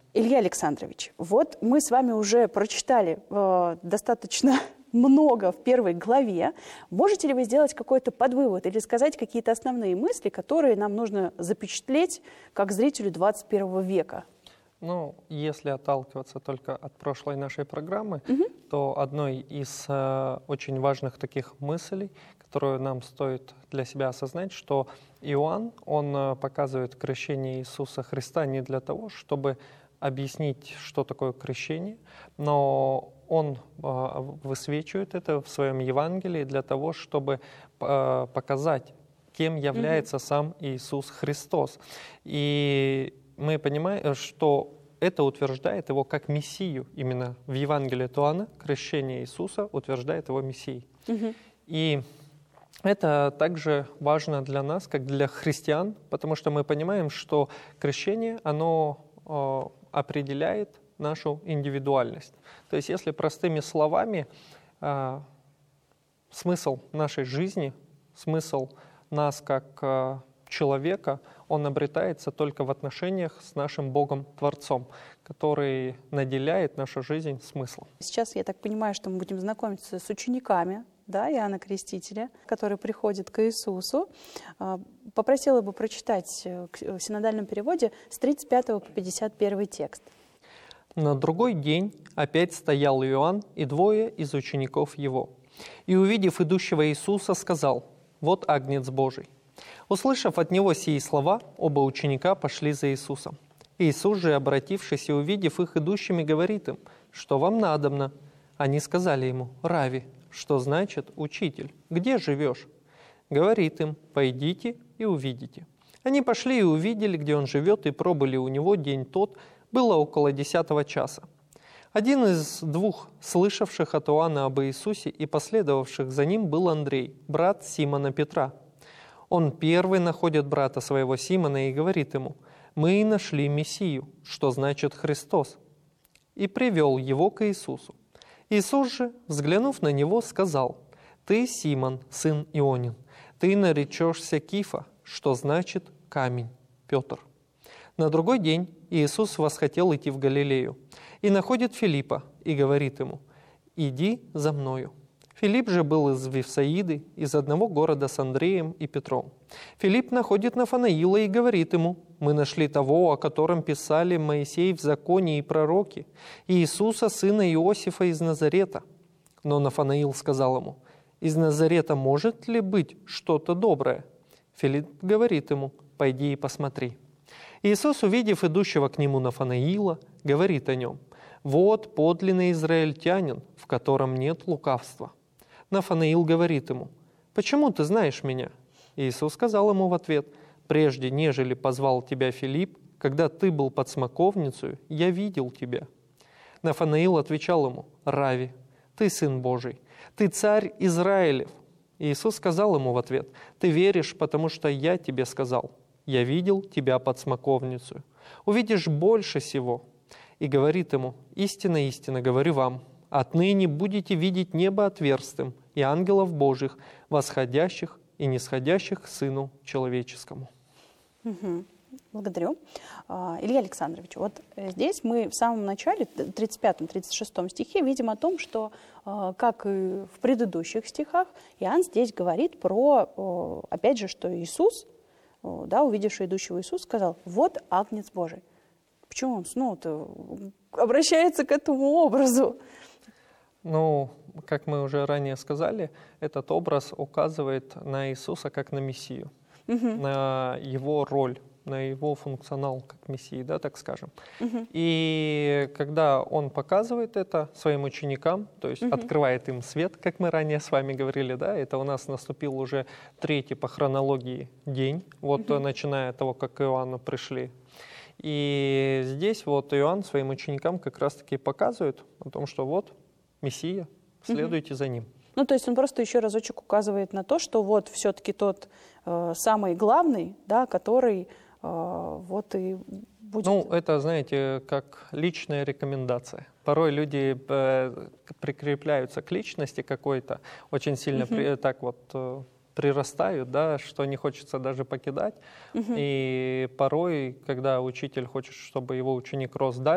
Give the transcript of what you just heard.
Илья Александрович, вот мы с вами уже прочитали достаточно много в первой главе. Можете ли вы сделать какой-то подвывод или сказать какие-то основные мысли, которые нам нужно запечатлеть как зрителю 21 века? Ну, если отталкиваться только от прошлой нашей программы, то одной из очень важных таких мыслей, которую нам стоит для себя осознать, что Иоанн, он показывает крещение Иисуса Христа не для того, чтобы объяснить, что такое крещение, но он высвечивает это в своем Евангелии для того, чтобы показать, кем является сам Иисус Христос. И мы понимаем, что это утверждает его как Мессию. Именно в Евангелии от Иоанна крещение Иисуса утверждает его Мессией. И это также важно для нас, как для христиан, потому что мы понимаем, что крещение, оно определяет нашу индивидуальность. То есть, если простыми словами, смысл нашей жизни, смысл нас как человека, он обретается только в отношениях с нашим Богом-творцом, который наделяет нашу жизнь смыслом. Сейчас, я так понимаю, что мы будем знакомиться с учениками, да, Иоанна Крестителя, который приходит к Иисусу. Попросила бы прочитать в синодальном переводе с 35 по 51 текст. На другой день опять стоял Иоанн и двое из учеников его. И, увидев идущего Иисуса, сказал: «Вот Агнец Божий». Услышав от него сии слова, оба ученика пошли за Иисусом. Иисус же, обратившись и увидев их идущими, говорит им: «Что вам надобно?» Они сказали ему: «Рави», что значит «учитель». «Где живешь?» Говорит им: «Пойдите и увидите». Они пошли и увидели, где он живет, и пробыли у него день тот, было около 10 часа. Один из двух слышавших от Иоанна об Иисусе и последовавших за ним был Андрей, брат Симона Петра. Он первый находит брата своего Симона и говорит ему: «Мы нашли Мессию», что значит «Христос», и привел его к Иисусу. Иисус же, взглянув на него, сказал: «Ты, Симон, сын Ионин, ты наречешься Кифа», что значит «камень», Петр. На другой день Иисус восхотел идти в Галилею и находит Филиппа и говорит ему: «Иди за мною». Филипп же был из Вифсаиды, из одного города с Андреем и Петром. Филипп находит Нафанаила и говорит ему: «Мы нашли того, о котором писали Моисей в законе и пророки, Иисуса, сына Иосифа из Назарета». Но Нафанаил сказал ему: «Из Назарета может ли быть что-то доброе?» Филипп говорит ему: «Пойди и посмотри». Иисус, увидев идущего к нему Нафанаила, говорит о нем: «Вот подлинный израильтянин, в котором нет лукавства». Нафанаил говорит ему: «Почему ты знаешь меня?» Иисус сказал ему в ответ: «Прежде, нежели позвал тебя Филипп, когда ты был под смоковницей, я видел тебя». Нафанаил отвечал ему: «Рави, ты сын Божий, ты царь Израилев». Иисус сказал ему в ответ: «Ты веришь, потому что я тебе сказал. Я видел тебя под смоковницей. Увидишь больше сего». И говорит ему: «Истинно, истинно говорю вам, отныне будете видеть небо отверстым и ангелов Божьих, восходящих и нисходящих к Сыну Человеческому». Благодарю. Илья Александрович, вот здесь мы в самом начале, 35-36 стихе, видим о том, что, как и в предыдущих стихах, Иоанн здесь говорит про, опять же, что Иисус, да, увидевший идущего Иисуса, сказал: «Вот Агнец Божий». Почему он снова-то обращается к этому образу? Ну, как мы уже ранее сказали, этот образ указывает на Иисуса как на Мессию, на его роль, на его функционал как Мессии, да, так скажем. И когда он показывает это своим ученикам, то есть открывает им свет, как мы ранее с вами говорили, да, это у нас наступил уже 3-й по хронологии день, вот начиная от того, как к Иоанну пришли. И здесь вот Иоанн своим ученикам как раз-таки показывает о том, что вот Мессия, следуйте за ним. Ну, то есть он просто еще разочек указывает на то, что вот все-таки тот самый главный, да, который вот и будет... Ну, это, знаете, как личная рекомендация. Порой люди прикрепляются к личности какой-то, очень сильно так вот прирастают, да, что не хочется даже покидать. И порой, когда учитель хочет, чтобы его ученик рос дальше,